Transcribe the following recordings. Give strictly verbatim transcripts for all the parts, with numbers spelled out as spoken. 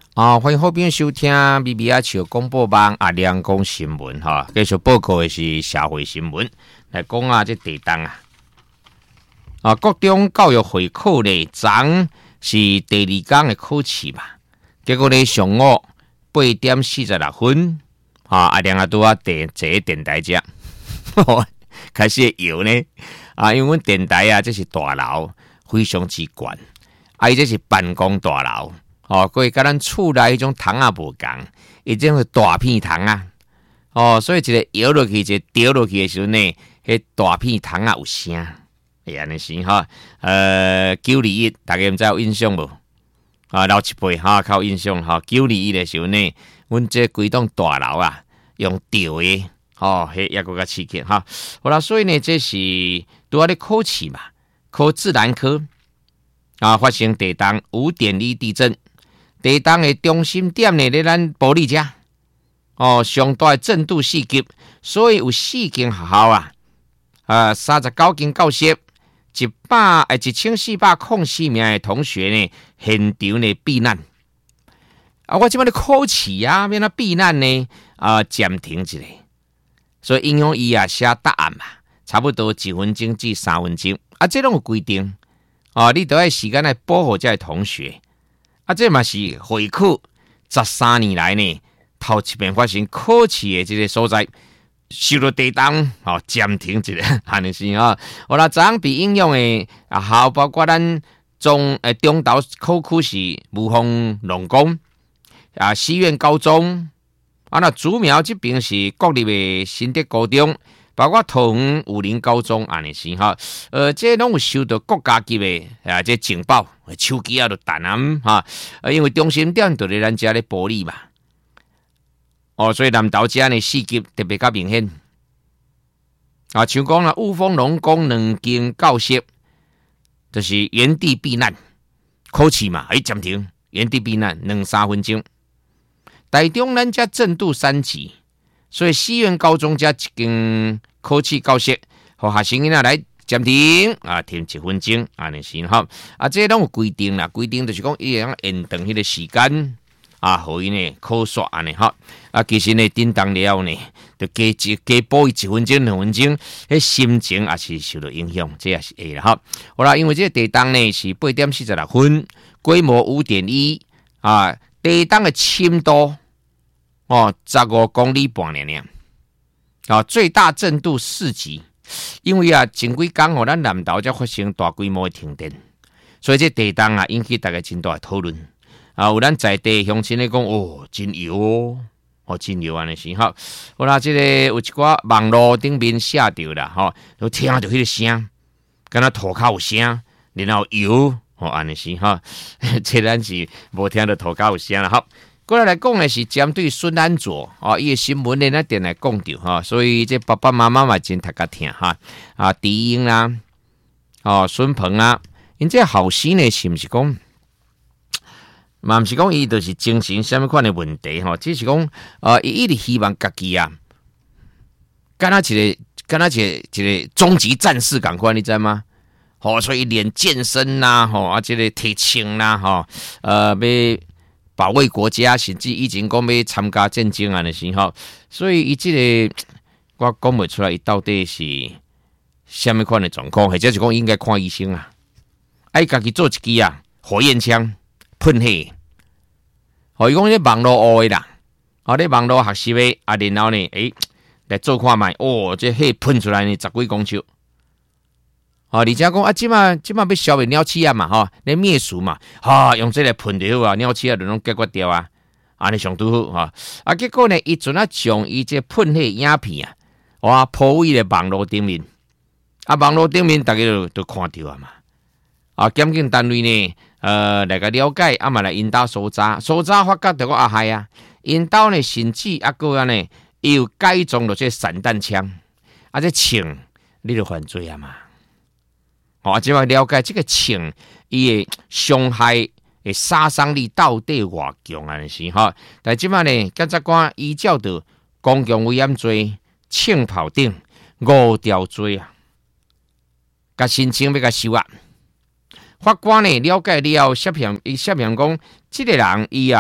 啊，欢迎好朋友收听 B B 阿笑广播网阿亮讲新闻哈，继续报告的是社会新闻来讲啊，这地动啊，啊，国中教育会考咧，昨是第二天的考试嘛，结果咧上午八点四十六分，啊，阿亮啊拄啊电坐电台遮，开始摇呢，啊，因为阮电台啊，这是大楼，非常之悬，啊，伊这是办公大楼。哦，所以跟咱厝内迄种窗啊无共，已经是大片窗啊。哦，所以一个摇落去，一个掉落去的时候呢，迄大片窗啊有声，会安尼是哈。呃，九二一，大家毋知有印象无？啊，老一辈哈，较有印象哈。九二一的时候呢，阮这规栋大楼啊，用吊的，哦，迄也个较刺激哈。好啦，所以呢，这是拄仔咧考试嘛，考自然科啊，发生地动五点一地震。地动的中心点呢，咧咱玻璃遮哦，上大的震度四级，所以有四间学校啊，啊，三十九间教室，一百诶一千四百零四名的同学呢，现场呢避难。啊，我即摆咧考试啊，免啊避难呢啊，暂停一下，所以影响伊啊写答案嘛，差不多一分钟至三分钟，啊，这拢有规定哦，你都要时间来保护这些同学。啊，这嘛是会考十三年来呢，头一遍发生考试的这个所在，受到地动，哦，暂停一下，安尼是啊。好啦，昨昏被影响的啊校包括咱中诶中岛考区是武丰龙工啊，西苑高中啊，那竹苗这边是国立的新德高中。包括桃园武林高中安尼是哈，呃，这拢有受到国家级的啊，这警报，手机啊都弹啊哈，呃，因为中心点就咧咱遮咧玻璃嘛，哦，所以南投遮呢四级特别较明显，啊，像讲啦，雾峰龙宫两间教室，就是原地避难，考试嘛，哎，暂停，原地避难两三分钟，台中咱遮震度三级。所以西苑高中加一间考试教室，和学生仔来暂停啊，停一分钟，安尼是哈。啊，这拢有规定啦，规定就是讲伊会延长迄个时间啊，互伊呢考刷安尼哈。啊，其实呢，叮当了后呢，就加一加补伊一分钟两分钟，迄心情也是受到影响，这也是会啦哈。好啦，因为这个地动呢是八点四十六分，规模五点一啊，地动的深度。哦，十五公里半呢呢，啊，最大震度四级。因为啊，前几天哦，咱南投才发生大规模的停电，所以这地动啊引起大家真大的讨论。啊，有咱在地乡亲咧讲，哦，真摇哦，哦，真摇安尼是哈。好啦，这个有一寡网络顶面写着啦，吼、哦，都听到迄个声，敢若涂骹有声，然后摇，哦，安尼是哈。这咱是无听到涂骹有声啦，好。过来来讲的是针对孙安佐哦，伊个新闻咧那点来讲着哈，所以这爸爸妈妈嘛真读甲听哈啊，迪英啦，哦，孙鹏啊，因这后生呢是毋是讲，嘛毋是讲伊就是精神什么款的问题哈，只是讲呃，伊一直希望家己啊，敢若一个敢若一个一个终极战士共款，你知吗？哦，所以练健身啦，吼啊，这个体轻啦，吼呃，要。保卫国家，甚至以前讲要参加战争啊，那时候，所以伊这个我讲不出来，伊到底是什么款的状况，或者是讲应该看医生啊？爱家己做一支啊，火焰枪喷火，哦，伊讲迄网络学的啦，哦，你网络学习的啊，然后呢，诶、欸，来做看卖，哦，这火喷出来呢，十几公尺。哦，而且讲啊，即马即马要消灭鸟鼠啊嘛，吼，来灭鼠嘛，哈、哦，用这个喷就好啊，鸟鼠啊就拢解决掉啊，安尼上拄好哈。啊，结果呢，伊阵啊将伊这喷火影片啊，哇，铺位咧网络顶面，啊，网络顶面大家都都看到啊嘛。啊，检警单位呢，呃，来个了解，啊嘛来引导搜查，搜查发觉着个啊害啊，引导呢甚至啊个啊呢，伊有改装了这散弹枪，啊，这枪你就犯罪啊嘛。哦，即摆了解这个枪，伊的伤害的杀伤力到底偌强啊？是哈？但即摆呢，检察官依照着公共危险罪、枪炮等五条罪啊，甲申请要甲收押。法官呢了解了，涉嫌伊涉嫌讲，即个人伊啊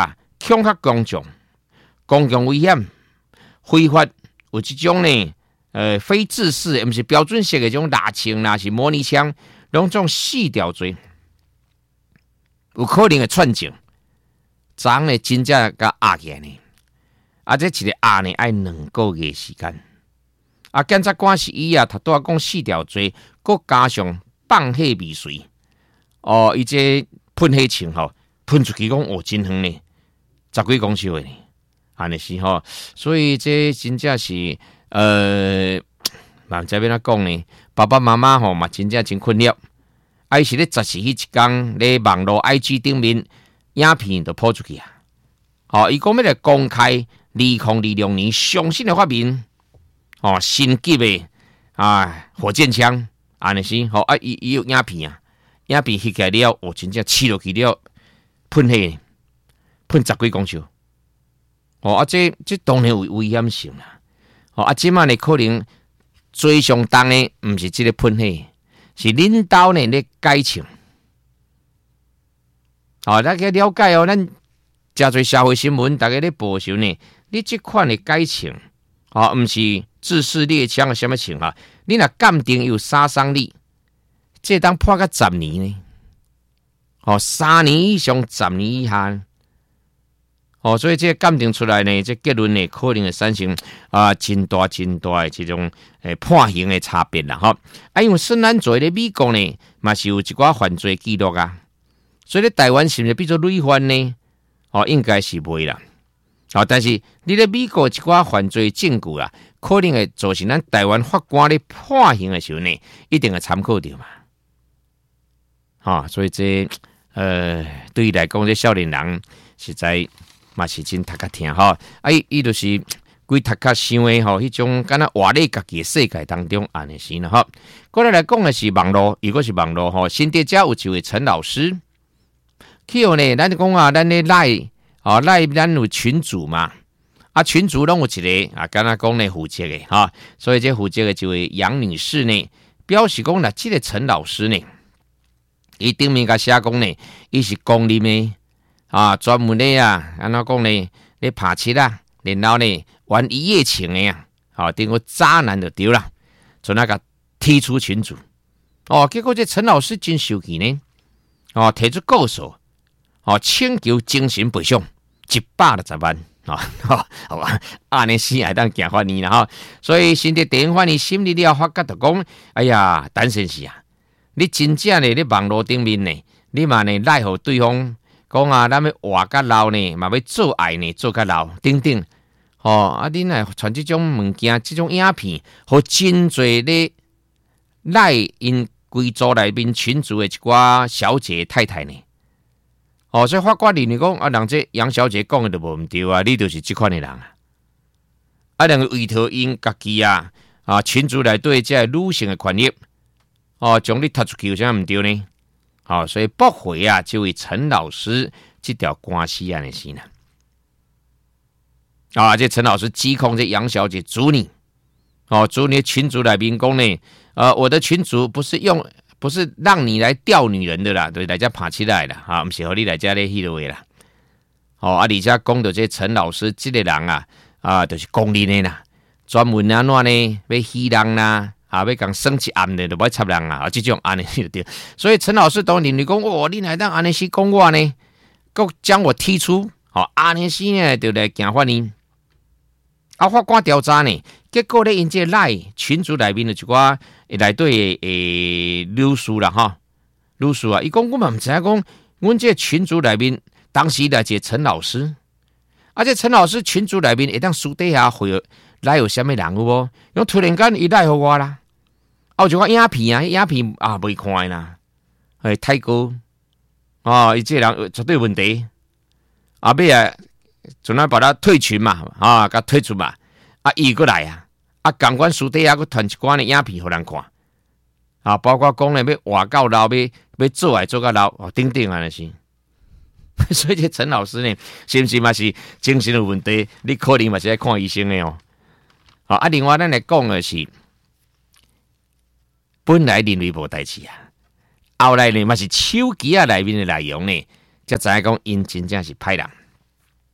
恐吓公众，公共危险、非法有这种呢，呃，非自式，毋是标准式的这种拿枪啦，是模拟枪，拢种四条罪，有可能会串警，昨呢真正甲压起来呢，啊，这一个压呢爱两个月时间，啊，检察官是伊啊，他拄仔讲四条罪，佮加上放火未遂，哦，伊这喷火枪吼，喷出去讲哦，真远呢，十几公尺的呢。安尼是吼，所以这真正是呃，嘛知要怎讲呢？爸爸妈妈吼嘛真正真困扰。啊，是咧十四迄一天咧网络 I G 顶面影片就抛出去啊！哦，伊讲要来公开二零二六年上新的发明哦，新级的啊火箭枪，安尼是吼啊，伊伊有影片啊，影片翕起来了，哦，真正刺落去了，喷火，喷十几公尺。哦，啊，这这当然有危险性啦。哦，啊，即摆呢可能最上重的，毋是即个喷火，是恁兜呢咧改枪。哦，大家了解哦，咱真侪社会新闻，大家咧报时呢，你即款的改枪，哦，毋是制式猎枪的什么枪啊？你若鉴定有杀伤力，这当判到十年呢。哦，三年以上，十年以下。哦，所以这鉴定出来呢，这结论呢，可能会产生啊真大真大的这种诶判刑的差别啦，吼。啊，因为涉案罪咧美国呢，嘛是有一寡犯罪记录啊，所以咧台湾是毋是比做累犯呢？哦，应该是袂啦。哦，但是你咧美国一寡犯罪证据啊，可能会造成咱台湾法官咧判刑的时候呢，一定会参考到嘛。哦，所以这呃，对于来讲，这少年人实在。嘛是真读较听吼，啊伊伊就是规读较想诶吼，迄种敢若活咧家己诶世界当中安尼是啦吼。过来来讲诶是网络，如果是网络吼，新店家有一位陈老师，去后呢，咱讲啊，咱咧赖哦赖咱有群组嘛，啊群组拢有一个啊，敢若讲咧负责诶哈，所以这负责诶这位杨女士呢，表示讲啦，即个陈老师呢，伊顶面甲写讲呢，伊是公立诶。啊，专门的啊，安怎讲呢？咧拍七啦，然后呢玩一夜情的呀，好，顶个渣男就丢了，从那个踢出群组。哦，结果这陈老师真生气呢，哦，提出告诉，哦，请求精神赔偿一百六十万，啊、哦，好吧，安尼死还当行法院啦哈。所以新的电影法院审理了，发觉就讲，哎呀，陈先生啊，你真正的咧网络顶面呢，你嘛呢奈何对方？讲啊，咱要活较老呢，嘛要做爱呢，做较老，等等。哦，啊，恁来传这种物件，这种影片，和真侪咧赖因贵族内面群组的一寡小姐太太呢。哦，所以法官认为讲啊，人这杨小姐讲的都无毋对啊，你就是这款的人啊。啊，人为头因家己啊啊群组内对这女性的权益，哦，将你踢出去有啥毋对呢？好、哦，所以驳回啊，这位陈老师这条官司案的事呢。啊，这陈老师指控这杨小姐阻你，哦，阻你的群主来宾讲呢，呃，我的群主不是用，不是让你来钓女人的啦，对，来家爬起来了，哈、啊，不是和你来家咧迄落位啦。哦，啊，而且讲到这陈老师这个人啊，啊，就是公立的啦，专门安怎呢，要欺人啦。啊，要讲生气暗的，就不要插人啊！啊，这种安尼就对。所以陈老师当年你讲，哦，你来当安尼是讲我呢，佮将我踢出，哦，安尼是呢，就来行法院。啊，法官调查呢，结果咧，因这赖群组内面的一寡内底诶律师啦，哈，律师啊，伊讲我嘛唔知影讲，阮这群组内面当时来这陈老师，而且陈老师群组内面会当私底下会来有啥物人有无？用突然间伊来互我啦。哦，就讲影片啊，影片啊未看啦，哎太高啊，伊、哦、这人绝对问题。后尾啊，就那把他退群嘛，啊，甲退出嘛，啊，伊过来啊，啊，共款私底下佮传一寡的影片互人看，啊，包括讲咧要活到老，要要做爱做到老，哦，等等安尼是。所以这陈老师呢，是不是嘛是精神有问题？你可能嘛是爱看医生的哦。好啊，另外咱来讲的是。本来认为无代志啊，后来呢嘛是手机啊内面的内容呢，才知影讲因真正是歹人。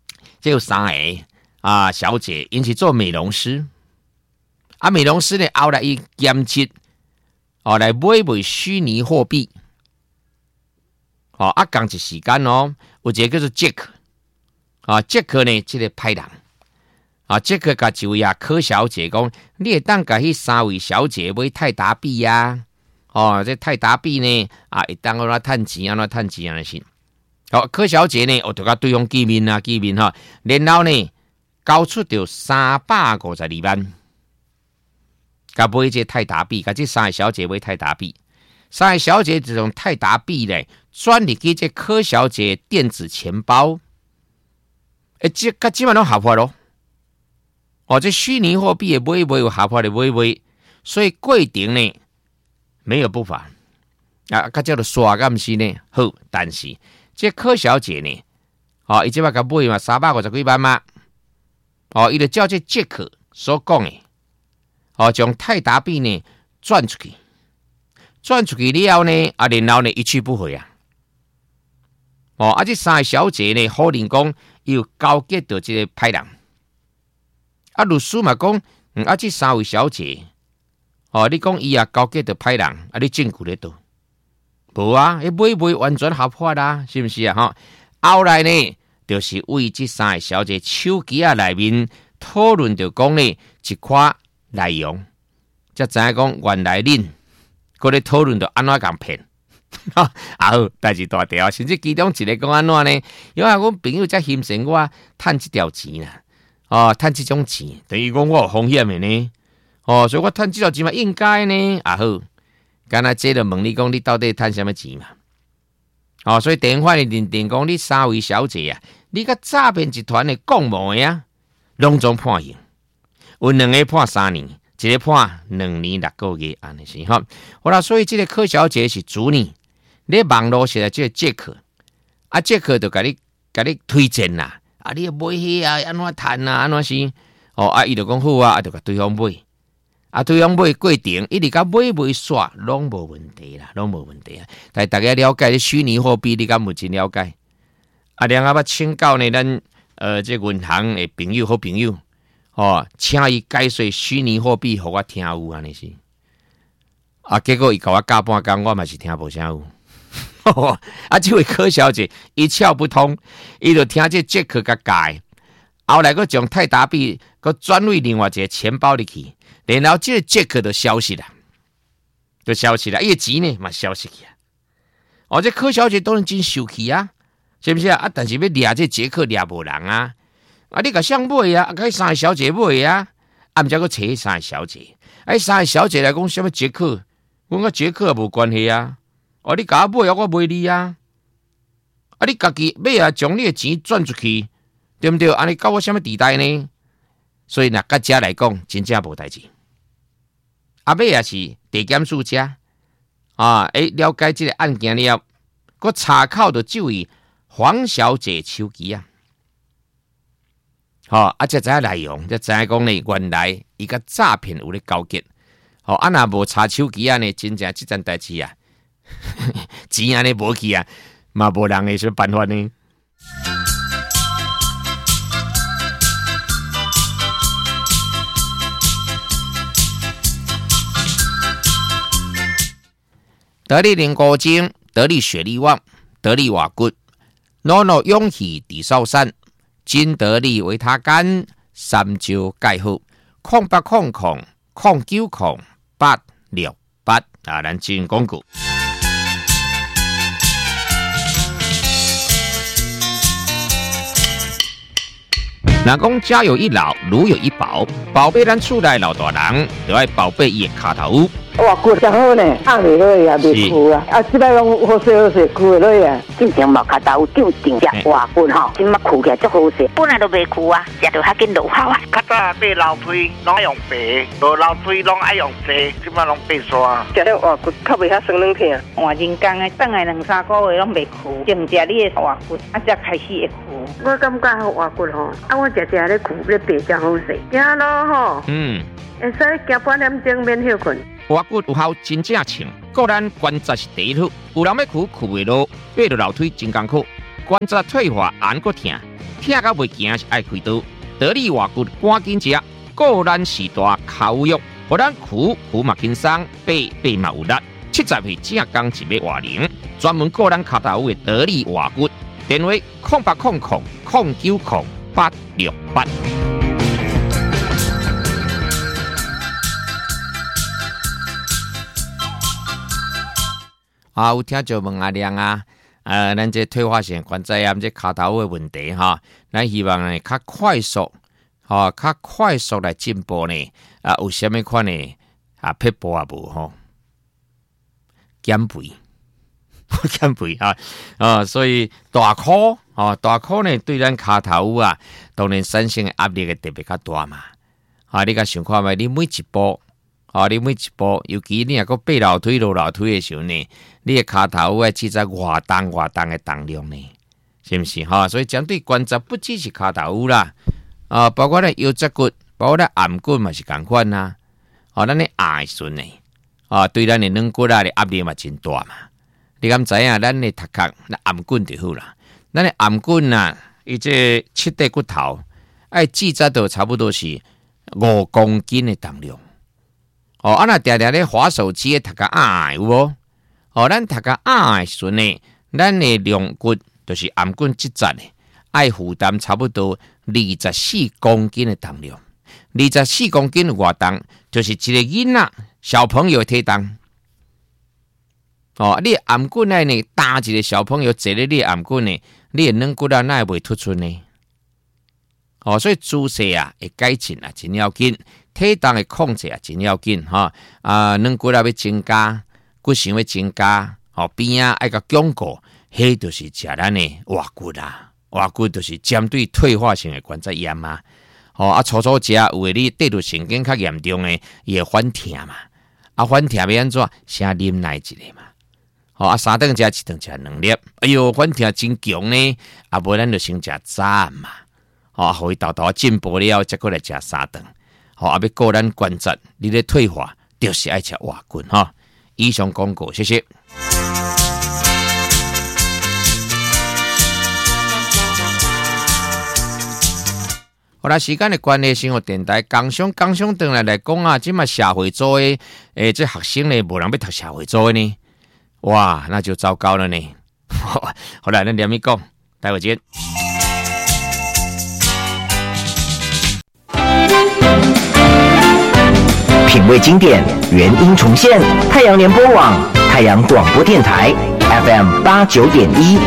这有三个啊小姐，因是做美容师，啊美容师呢后来伊兼职哦来买卖虚拟货币，哦啊同一时间哦，有一个叫做杰克，啊杰克呢这个歹人，啊杰克甲一位啊柯小姐讲，你会当甲迄三位小姐买泰达币呀、啊，哦这泰达币呢啊会当安怎趁钱安怎趁钱安尼是。好，柯小姐呢，我就甲对方见面啊，见面哈，然后呢，交出着三百五十二万，甲买这泰达币，甲这三个小姐买泰达币，三个小姐就用泰达币呢转入去这柯小姐电子钱包，诶，这甲基本拢合法咯。哦，这虚拟货币的买卖有合法的买卖，所以过程呢没有不法啊，甲叫做刷敢是呢好，但是。这柯小姐呢，哦，伊即摆甲买嘛三百五十几万嘛，哦，伊就照这杰克所讲的，哦，将泰达币呢转出去，转出去了后呢，啊，然后呢一去不回啊，哦，啊，这三个小姐呢，可能讲伊有交结到这个歹人，啊，律师嘛讲，嗯，啊，这三位小姐，哦，你讲伊也交结到歹人，啊，你证据咧倒？无啊，迄买卖完全合法啦，是不是啊？哈，后来呢，就是为这三个小姐手机啊内面讨论着讲呢一块内容，才知影讲原来恁搁咧讨论着安怎共骗，啊好，代志大条，甚至其中一个讲安怎呢？因为阮朋友才欣赏我趁这条钱啦，哦，趁这种钱，等于讲我有风险的呢，哦，所以我趁这条钱嘛应该呢，啊好。刚才接着问你讲，你到底赚什么钱嘛？哦，所以电话里认定讲，你三位小姐啊，你甲诈骗集团的共谋的啊，拢总判刑，有两个判三年，一个判两年六个月，安尼是哈。好啦，所以这个柯小姐是主你，你网络现在这个杰克，啊杰克就甲你甲你推荐啦，啊你买迄啊，安怎赚啊，安怎是？哦，啊伊就讲好啊，啊就甲对方买。啊，对方买过程，一直甲买卖煞，拢无问题啦，拢无问题啊！但大家了解虚拟货币，你敢有真了解？啊，两下要请教呢，咱呃，这银行的朋友好朋友，哦，请伊解说虚拟货币，互我听有安尼是。啊，结果伊甲我教半工，我嘛是听无啥有。啊，这位柯小姐一窍不通，伊就听这杰克甲教，后来佫将泰达币佫转入另外一个钱包里去。然后这个杰克就消失了，就消失了，伊个钱呢嘛消失去啊！哦，这柯小姐当然真生气啊，是不是啊？啊，但是要掠这杰克掠无人啊！啊，你甲谁买啊？啊，甲三个小姐买啊！啊，毋则佫找三个小姐，啊，三个小姐来讲什么杰克？阮甲杰克也无关系啊！哦，你甲我买啊，我买你啊！啊，你家己买啊，将你的钱转出去，对不对？安尼搞我什么地带呢？所以若甲遮来讲，真正无代志。阿尾也是地检署者啊，诶，了解这个案件了，佮查考到这位黄小姐手机啊，好、哦，啊，才知影内容，才知影讲呢，原来伊甲诈骗有咧交结，好、哦，啊，若无查手机啊呢，真正这件代志啊，钱安尼无去啊，嘛无人会什么办法呢？得力零高精，得力雪力旺，得力瓦骨，诺诺勇气抵烧山，金得力维他干，三招盖好，空八空空空九空八六八啊！咱进广告。若讲家有一老，如有一宝，宝贝咱厝内老大人，就爱宝贝伊的骹头。 哇，骨真好呢，压袂落呀，袂枯啊！啊，即摆拢好势好势，枯会落呀。正常毛骹头就定只哇骨吼，即摆枯起来足好势，本来都袂枯啊，食着较紧落效啊。 较早买老推拢爱用白，无老推拢爱用细，即摆拢白刷。 食了哇骨较袂遐酸软疼，换人工的，等来两三个月拢袂枯，净食你的哇骨，啊才开始会枯。我感觉哇骨吼，啊我食食咧枯咧白真好势，行咯吼。嗯。会使行半点钟免休困。 瓦骨有效真正清，个人关节是第一好。有人要苦苦袂落，爬落楼梯真艰苦，关节退化按个疼， 疼到袂行是爱开刀。得力活骨赶紧食，固咱时大口药，互咱苦苦嘛轻松，背背嘛有力。七十岁正刚一尾活龄，专门顾咱脚头的得力活骨。电话空八空空空九空八六八。啊，有听就问阿亮啊，呃，咱这退化性关节炎这脚头的问题哈，咱希望呢较快速，吼、哦，较快速来进步呢。啊，有啥物款呢？啊，撇步啊无吼，减肥，减肥啊，啊，所以大箍哦，大箍呢对咱脚头啊，当然产生的压力会特别较大嘛。啊，你甲想看觅，你每一步。哦，你每一步，尤其你若个爬楼梯、落楼梯的时候呢，你的脚头啊，其实活动活动的重量呢，是不是哈？所以针对关节不只是脚头啦，啊，包括咧腰脊骨，包括咧颔骨嘛是共款呐。哦，咱咧压的时阵呢，啊，对咱的软骨啊的压力嘛真大嘛。你敢知影？咱的头壳、咱颔骨就好啦。咱的颔骨呐，伊这七块骨头，爱记载到差不多是五公斤的重量。哦，啊那定定咧滑手机的头壳矮有无？哦，咱头壳矮的时阵呢，咱的两骨就是颔骨这节呢，爱负担差不多二十四公斤的重量。二十四公斤的活动，就是一个囡仔小朋友的体重。哦，你颔骨内呢，打一个小朋友坐咧你颔骨呢，你的软骨啊，那会袂突出呢？哦，所以姿势啊，会改进啊，真要紧。体重的控制啊，真要紧哈！啊，软骨啊要增加，骨髓要增加，哦边啊爱个巩固，迄就是食咱的活骨啦。活骨就是针对退化性的关节炎嘛。哦啊，初初食有诶你对着神经较严重的，伊会反疼嘛。啊，反疼要安怎？先啉奶一个嘛。哦啊，三顿食一顿食两粒。哎哟，反疼真强呢！啊，无咱就先食早嘛。哦，互伊豆豆进步了，再过来食三顿。好，啊，要顾咱关节，你咧退化，就是爱吃活骨哈。以上广告，谢谢。好啦，时间的关系，生活电台刚上刚上转来来讲啊，即嘛社会组的诶，这学生呢，无人要读社会组的呢，哇，那就糟糕了呢。好啦，咱连咪讲，待会见。 品味经典，原音重现。太阳联播网，太阳广播电台 F M 八九点一。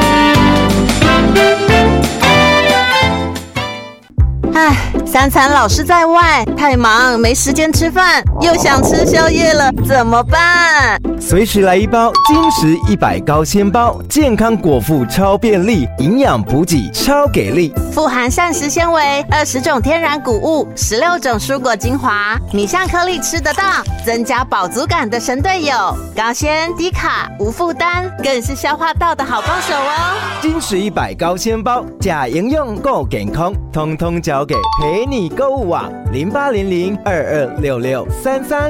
唉，三餐老是在外，太忙没时间吃饭，又想吃宵夜了，怎么办？ 随时来一包金石一百高纤包，健康果腹超便利，营养补给超给力， 富含膳食纤维，二十种天然谷物，十六种蔬果精华，你像颗粒吃得到，增加饱足感的神队友，高纤低卡无负担，更是消化道的好帮手哦。 金石一百高纤包，假营养够健康，通通交给陪你购物网零八零零二二六六三三。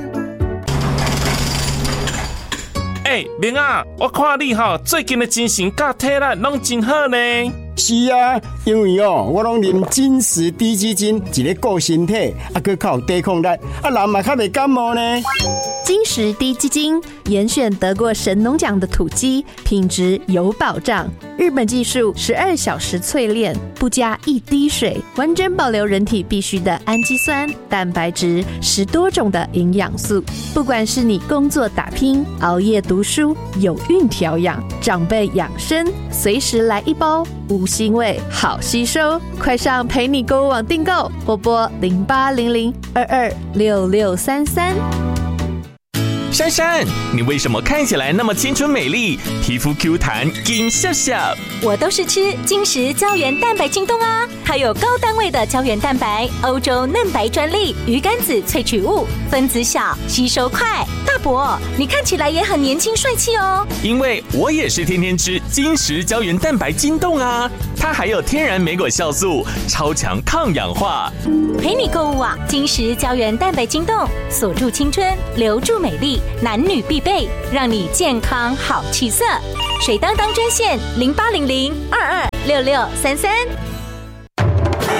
哎、欸，明啊，我看你哈最近的精神甲体力拢真好呢。 是啊，因为哦，我拢啉金石低基金，一个顾身体，啊，佮较有抵抗力，啊，人嘛较袂感冒呢。 金石低基金严选得过神农奖的土鸡，品质有保障。日本技术十二小时淬炼，不加一滴水，完整保留人体必需的氨基酸、蛋白质，十多种的营养素。不管是你工作打拼、熬夜读书、有孕调养、长辈养生，随时来一包，无腥味，好吸收。快上陪你购物网订购，或拨零八零零二二六六三三。 珊珊，你为什么看起来那么青春美丽，皮肤 Q 弹，金笑笑？ 我都是吃金石胶原蛋白晶冻啊，它有高单位的胶原蛋白，欧洲嫩白专利，鱼肝子萃取物，分子小，吸收快。大伯，你看起来也很年轻帅气哦。 因为我也是天天吃金石胶原蛋白晶冻啊，它还有天然莓果酵素，超强抗氧化。 陪你购物网，金石胶原蛋白晶冻，锁住青春，留住美丽。男女必备，让你健康好气色。水当当专线零八零零二二六六三三。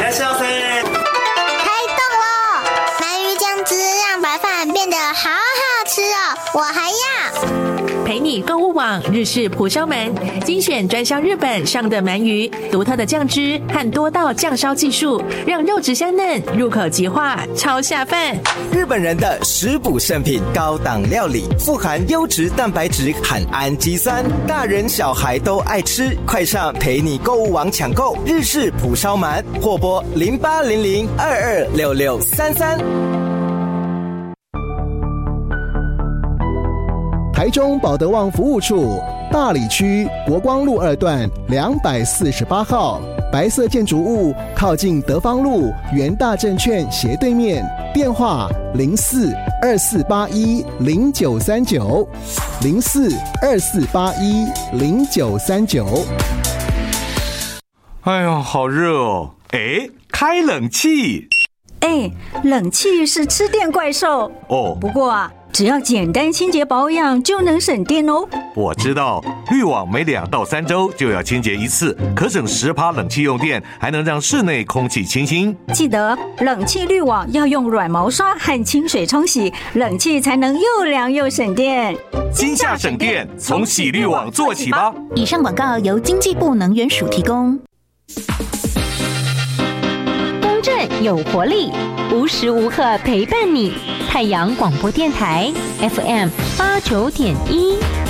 来笑噻！ 开动喽！鳗鱼酱汁让白饭变得好好吃哦，我还要。 陪你购物网日式蒲烧鳗，精选专销日本上的鳗鱼，独特的酱汁和多道酱烧技术，让肉质香嫩，入口即化，超下饭。 日本人的食补圣品，高档料理，富含优质蛋白质和氨基酸，大人小孩都爱吃。快上陪你购物网抢购日式蒲烧鳗，或拨零八零零二二六六三三。 台中保德旺服务处大里区国光路二段两百四十八号，白色建筑物靠近德芳路元大证券斜对面，电话零四二四八一零九三九零四二四八一零九三九。 哎呦，好热哦！哎，开冷气。 哎，冷气是吃电怪兽哦。 不过啊，只要简单清洁保养就能省电哦。 我知道，滤网每两到三周就要清洁一次，可省十趴冷气用电，还能让室内空气清新。 记得冷气滤网要用软毛刷和清水冲洗，冷气才能又凉又省电。 今夏省电，从洗滤网做起吧。 以上广告由经济部能源署提供。公正有活力，无时无刻陪伴你。太阳广播电台 F M 八九点一。